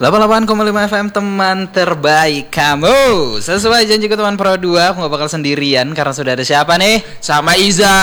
88,5 FM teman terbaik kamu. Sesuai janji ke teman Pro 2, aku gak bakal sendirian karena sudah ada siapa nih? Sama Iza.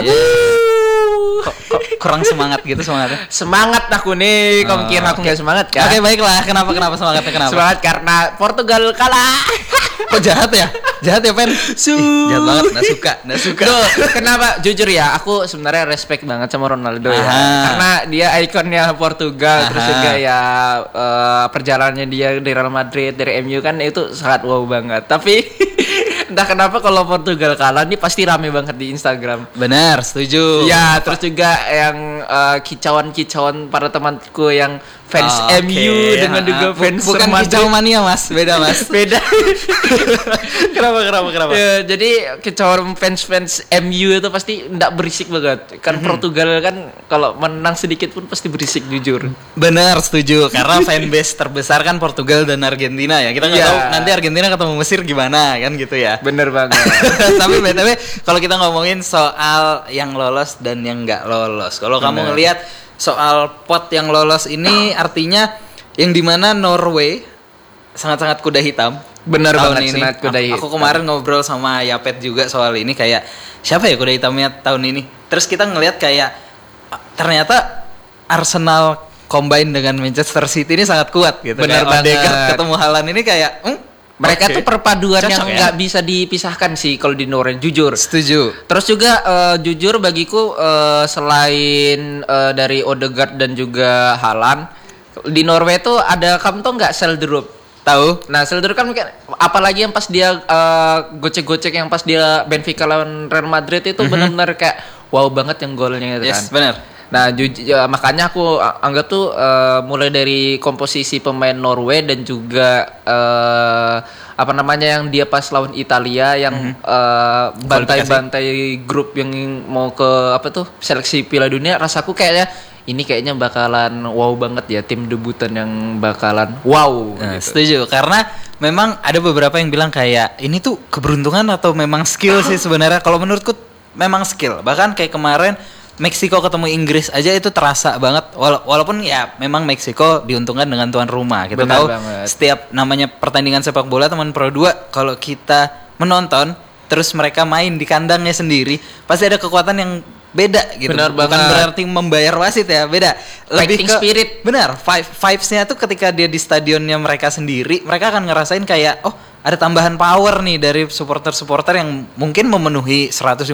Kok kurang semangat gitu semangatnya? Semangat aku nih. Kamu kira aku gak semangat kan? Oke, baiklah. Kenapa semangatnya kenapa? Semangat karena Portugal kalah. Kok jahat ya? Jahat ya, Pen? Jahat banget, gak suka. Duh, kenapa? Jujur ya, aku sebenarnya respect banget sama Ronaldo ya. Karena dia ikonnya Portugal. Terus juga ya perjalanannya dia dari Real Madrid, dari MU kan itu sangat wow banget. Tapi entah kenapa kalau Portugal kalah ini pasti rame banget di Instagram. Benar, setuju. Ya, terus juga yang kicauan-kicauan para temanku yang fans MU dengan juga fans bukan kicau mania, Mas. Beda, Mas. Beda. Kenapa? Ya, jadi kicauan fans MU itu pasti enggak berisik banget. Kan Portugal kan kalau menang sedikit pun pasti berisik, jujur. Benar, setuju. Karena fanbase terbesar kan Portugal dan Argentina ya. Kita nggak tahu nanti Argentina ketemu Mesir gimana kan gitu ya. Bener banget. Tapi BTW kalau kita ngomongin soal yang lolos dan yang nggak lolos, kalau kamu ngelihat soal pot yang lolos ini artinya yang dimana Norway sangat-sangat kuda hitam. Bener tahun banget, ini. sangat kuda hitam. Aku kemarin ngobrol sama Yapet juga soal ini, kayak siapa ya kuda hitamnya tahun ini. Terus kita ngelihat kayak ternyata Arsenal combine dengan Manchester City ini sangat kuat gitu. Bener banget. Odegaard ketemu Haaland ini kayak mereka tuh perpaduan cocok yang ya? nggak bisa dipisahkan sih kalau di Norway, jujur. Setuju. Terus juga jujur bagiku selain dari Odegaard dan juga Haaland, di Norway tuh ada kamu tau nggak Seldrup? Tahu? Nah Seldrup kan mungkin apalagi yang pas dia gocek-gocek yang pas dia Benfica lawan Real Madrid itu benar-benar kayak wow banget yang golnya itu kan. Yes, benar. Nah makanya aku anggap tuh mulai dari komposisi pemain Norway dan juga apa namanya yang dia pas lawan Italia yang bantai-bantai grup yang mau ke apa tuh seleksi Piala Dunia, rasaku kayaknya bakalan wow banget ya, tim debutan yang bakalan wow. Nah, gitu. setuju, karena memang ada beberapa yang bilang kayak ini tuh keberuntungan atau memang skill sih sebenarnya. Kalau menurutku memang skill. Bahkan kayak kemarin Meksiko ketemu Inggris aja itu terasa banget, walaupun ya memang Meksiko diuntungkan dengan tuan rumah. Kita tahu setiap namanya pertandingan sepak bola teman Pro 2, kalau kita menonton terus mereka main di kandangnya sendiri pasti ada kekuatan yang beda gitu. Benar Bukan banget. berarti membayar wasit ya, beda. Lebih Fighting ke spirit. Benar, vibes-nya tuh ketika dia di stadionnya mereka sendiri, mereka akan ngerasain kayak ada tambahan power nih dari supporter-supporter yang mungkin memenuhi 150.000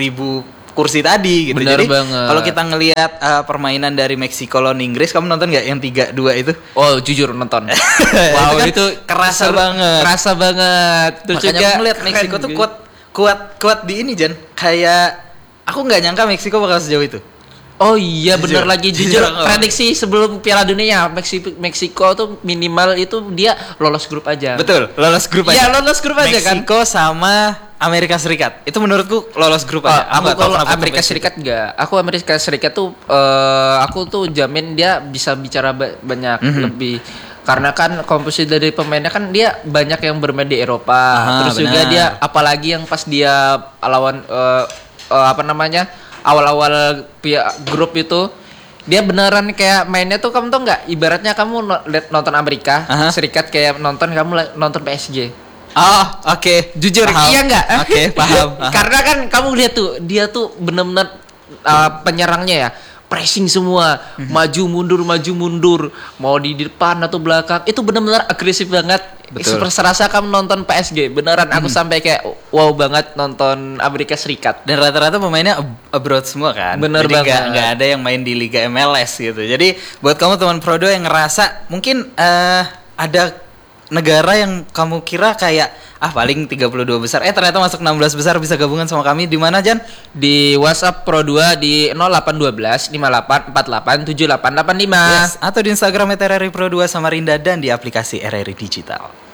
kursi tadi gitu. Bener Jadi banget. kalau kita ngelihat permainan dari Meksiko lawan Inggris, kamu nonton nggak yang 3-2 itu? Oh jujur nonton. Wow, itu kerasa banget. Kerasa banget. Terus Makanya juga aku ngeliat Meksiko tuh kuat di ini, Jan. Kayak aku nggak nyangka Meksiko bakal sejauh itu. Oh iya benar lagi, jujur Jujur. prediksi sebelum Piala Dunia Meksiko tuh minimal itu dia lolos grup aja. Betul, lolos grup aja. Iya lolos grup aja kan. Meksiko sama Amerika Serikat itu menurutku lolos grup aja. Aku kalau Amerika Serikat enggak. Aku Amerika Serikat tuh aku tuh jamin dia bisa bicara banyak lebih. Karena kan komposisi dari pemainnya kan dia banyak yang bermain di Eropa. Terus juga dia apalagi yang pas dia lawan apa namanya? Awal-awal grup itu dia beneran kayak mainnya tuh, kamu tau nggak, ibaratnya kamu nonton Amerika Serikat kayak kamu nonton PSG. Oh, oke. Jujur, paham. iya nggak? Oke, paham. Karena kan kamu lihat tuh dia tuh bener-bener penyerangnya ya pressing semua, maju mundur, mau di depan atau belakang, itu benar-benar agresif banget. Serasa kamu nonton PSG, beneran aku sampai kayak wow banget nonton Amerika Serikat. Dan rata-rata pemainnya abroad semua kan. Bener jadi banget. nggak ada yang main di Liga MLS gitu. Jadi buat kamu teman Pro 2 yang ngerasa mungkin ada negara yang kamu kira kayak paling 32 besar, ternyata masuk 16 besar, bisa gabungan sama kami di mana, Jan? Di WhatsApp Pro 2 di 0812 5848 7885. Yes, atau di Instagram @RRI Pro 2 Samarinda dan di aplikasi RRI Digital.